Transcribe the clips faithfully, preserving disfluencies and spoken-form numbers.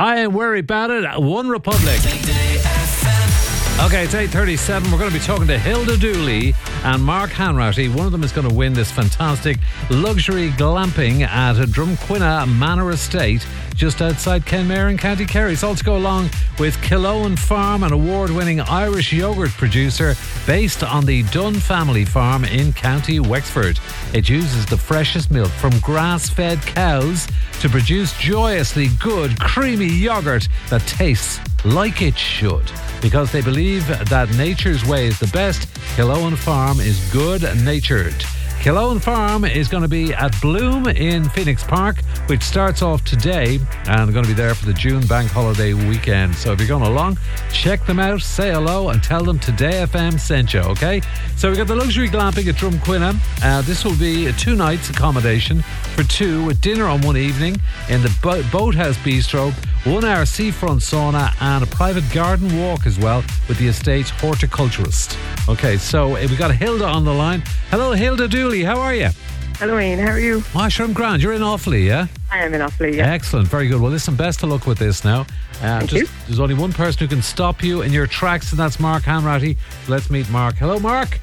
I ain't worried about it. One Republic. Okay, it's eight thirty-seven. We're going to be talking to Hilda Dooley and Mark Hanratty. One of them is going to win this fantastic luxury glamping at Drumquinna Manor Estate, just outside Kenmare in County Kerry. It's all to go along with Killowen Farm, an award-winning Irish yogurt producer based on the Dunn family farm in County Wexford. It uses the freshest milk from grass-fed cows to produce joyously good, creamy yogurt that tastes like it should. Because they believe that nature's way is the best, Killowen Farm is good-natured. Killowen Farm is going to be at Bloom in Phoenix Park, which starts off today, and they're going to be there for the June bank holiday weekend. So if you're going along, check them out, say hello, and tell them Today F M sent you, okay? So we've got the luxury glamping at Drumquinna. Uh, this will be two nights accommodation for two, with dinner on one evening in the Bo- Boathouse Bistro, one hour seafront sauna, and a private garden walk as well with the estate's horticulturist. Okay, so we've got Hilda on the line. Hello, Hilda Dooley. How are you? Hello, Ian. How are you? Oh, sure, I'm grand. You're in Offaly, yeah? I am in Offaly, yeah. Excellent. Very good. Well, listen, best of luck with this now. Uh, Thank just, you. There's only one person who can stop you in your tracks, and that's Mark Hanratty. Let's meet Mark. Hello, Mark.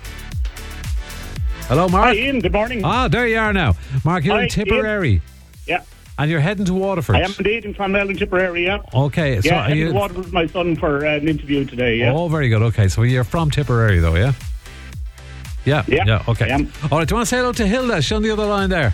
Hello, Mark. Hi, Ian. Good morning. Ah, there you are now. Mark, you're Hi, in Tipperary. Ian. Yeah. And you're heading to Waterford. I am indeed in Clonmel in Tipperary, yeah. Okay. So yeah, are heading you... to Waterford with my son for uh, an interview today, yeah. Oh, very good. Okay, so you're from Tipperary, though, yeah? Yeah, yeah, yeah, okay. I am. All right, do you want to say hello to Hilda? She's on the other line there.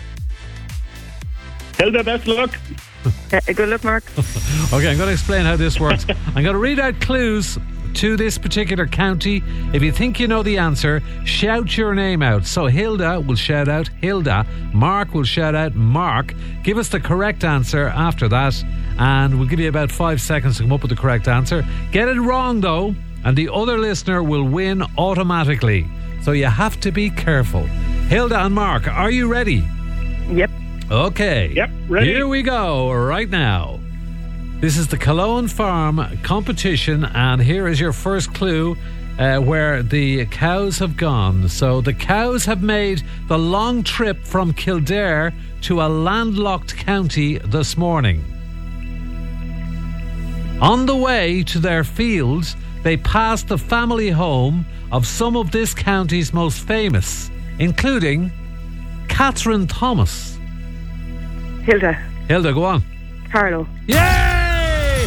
Hilda, best of luck. Uh, good luck, Mark. Okay, I'm going to explain how this works. I'm going to read out clues to this particular county. If you think you know the answer, shout your name out. So Hilda will shout out Hilda. Mark will shout out Mark. Give us the correct answer after that, and we'll give you about five seconds to come up with the correct answer. Get it wrong, though, and the other listener will win automatically. So you have to be careful. Hilda and Mark, are you ready? Yep. Okay. Yep, ready. Here we go, right now. This is the Killowen Farm competition, and here is your first clue uh, where the cows have gone. So the cows have made the long trip from Kildare to a landlocked county this morning. On the way to their fields, they passed the family home of some of this county's most famous, including Catherine Thomas. Hilda. Hilda, go on. Carlo. Yay!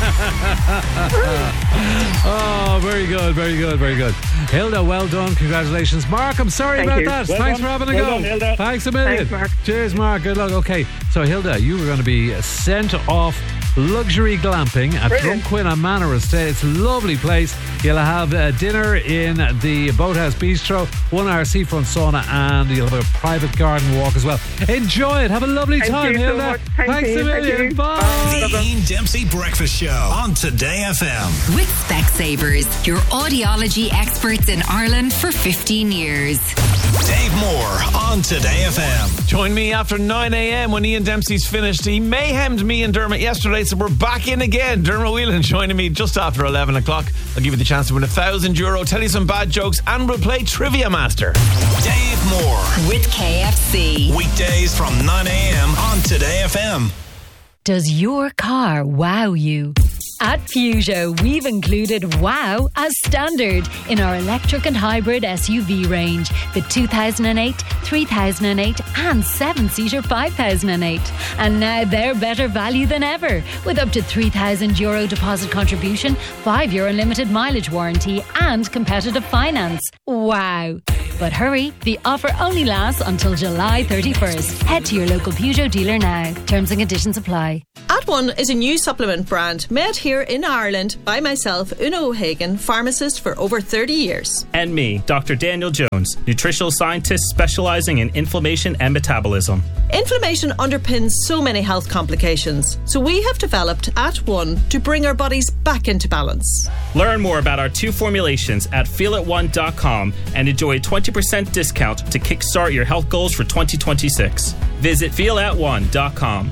Oh, very good, very good, very good. Hilda, well done. Congratulations. Mark, I'm sorry Thank about you. that. Well Thanks done. for having a Well go. done, Hilda. Thanks a million. Thanks, Mark. Cheers, Mark. Good luck. Okay, so Hilda, you were going to be sent off luxury glamping at Brilliant. Drumquinna Manor Estate. It's a lovely place. You'll have uh, dinner in the Boathouse Bistro, one hour seafront sauna, and you'll have a private garden walk as well. Enjoy it. Have a lovely Thank time, you so Hilda. much. Thank Thanks you. a Thank million. you. Bye. The Ian Dempsey Breakfast Show on Today F M. With Specsavers, your audiology experts in Ireland for fifteen years. Dave Moore on Today F M. Join me after nine a.m. when Ian Dempsey's finished. He mayhemed me and Dermot yesterday, so we're back in again. Dermot Whelan joining me just after eleven o'clock. I'll give you the chance to win a thousand euro, tell you some bad jokes, and we'll play Trivia Master. Dave Moore. With K F C. Weekdays from nine a.m. on Today F M. Does your car wow you? At Peugeot, we've included wow as standard in our electric and hybrid S U V range. The two thousand eight, three thousand eight and seven-seater five thousand eight. And now they're better value than ever, with up to three thousand euro deposit contribution, five year unlimited mileage warranty and competitive finance. Wow. But hurry, the offer only lasts until July thirty-first. Head to your local Peugeot dealer now. Terms and conditions apply. At One is a new supplement brand made here in Ireland by myself, Una O'Hagan, pharmacist for over thirty years. And me, Doctor Daniel Jones, nutritional scientist specialising in inflammation and metabolism. Inflammation underpins so many health complications, so we have developed At One to bring our bodies back into balance. Learn more about our two formulations at feel it one dot com and enjoy a twenty percent discount to kickstart your health goals for twenty twenty-six. Visit feel it one dot com.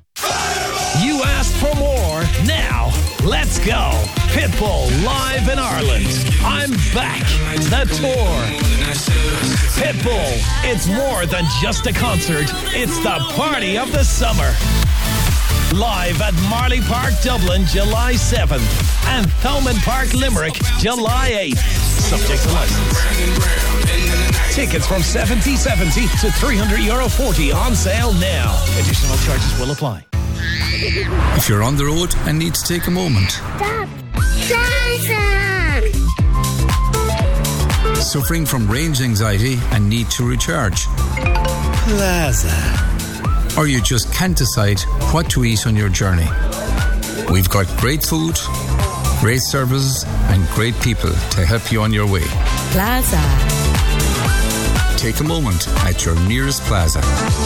You asked for more. Now, let's go. Pitbull live in Ireland. I'm back. The tour. Pitbull. It's more than just a concert. It's the party of the summer. live at Marley Park, Dublin, July seventh. And Thomond Park, Limerick, July eighth. Subject to licence. Tickets from seventy seventy to three hundred euro forty on sale now. Additional charges will apply. If you're on the road and need to take a moment. Stop. Plaza. Suffering from range anxiety and need to recharge. Plaza. Or you just can't decide what to eat on your journey. We've got great food, great services and great people to help you on your way. Plaza. Take a moment at your nearest Plaza.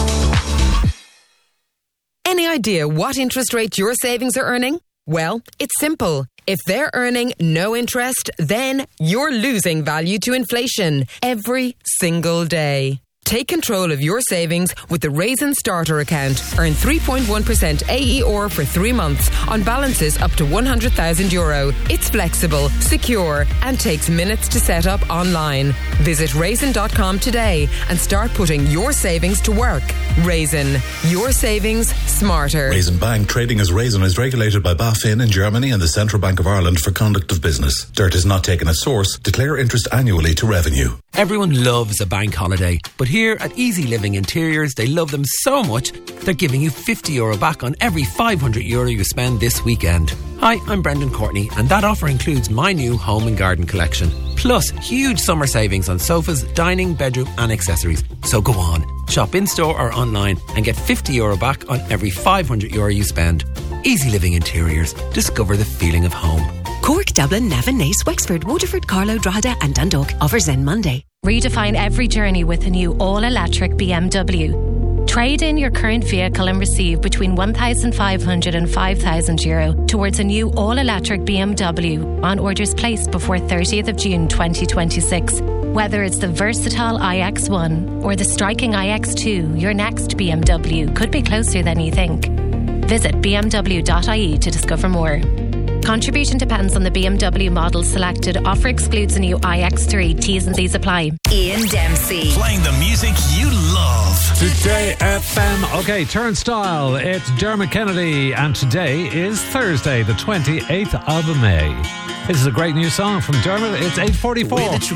Any idea what interest rate your savings are earning? Well, it's simple. If they're earning no interest, then you're losing value to inflation every single day. Take control of your savings with the Raisin Starter account. Earn three point one percent A E R for three months on balances up to one hundred thousand euro. It's flexible, secure and takes minutes to set up online. Visit raisin dot com today and start putting your savings to work. Raisin, your savings smarter. Raisin Bank, trading as Raisin, is regulated by BaFin in Germany and the Central Bank of Ireland for conduct of business. Dirt is not taken as source. Declare interest annually to revenue. Everyone loves a bank holiday, but here at Easy Living Interiors, they love them so much, they're giving you fifty euro back on every five hundred euro you spend this weekend. Hi, I'm Brendan Courtney, and that offer includes my new home and garden collection, plus huge summer savings on sofas, dining, bedroom and accessories. So go on, shop in-store or online and get fifty euro back on every five hundred euro you spend. Easy Living Interiors. Discover the feeling of home. Cork, Dublin, Navan, Nace, Wexford, Waterford, Carlow, Drogheda and Dundalk. Offers end Monday. Redefine every journey with a new all-electric B M W. Trade in your current vehicle and receive between one thousand five hundred and five thousand euro towards a new all-electric B M W on orders placed before thirtieth of June twenty twenty-six. Whether it's the versatile i X one or the striking i X two, your next B M W could be closer than you think. Visit b m w dot i e to discover more. Contribution depends on the B M W model selected. Offer excludes the new i X three. T's and C's apply. Ian Dempsey. Playing the music you love. Today F M. Okay, turnstile. It's Dermot Kennedy, and today is Thursday, the twenty-eighth of May. This is a great new song from Dermot. It's eight forty-four.